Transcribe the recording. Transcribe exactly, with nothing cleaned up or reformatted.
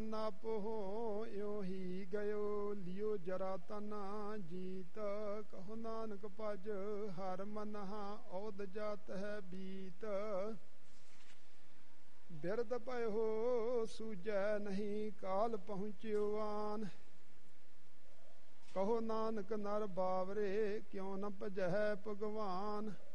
ਨਾਪੋ ਇਉ ਹੀ ਗਇਓ ਲਿਓ ਜਰਾ ਤਨਾ ਜੀਤ ਕਹੋ ਨਾਨਕ ਭਜ ਹਰ ਮਨਹਾ ਔਦ ਜਾਤ ਹੈ ਬੀਤ ਬਿਰਧ ਭਇਓ ਸੂਝੈ ਨਹੀਂ ਕਾਲ ਪਹੁੰਚਿਓ ਆਨ ਕਹੋ ਨਾਨਕ ਨਰ ਬਾਵਰੇ ਕਿਉ ਨ ਭਜੈ ਭਗਵਾਨ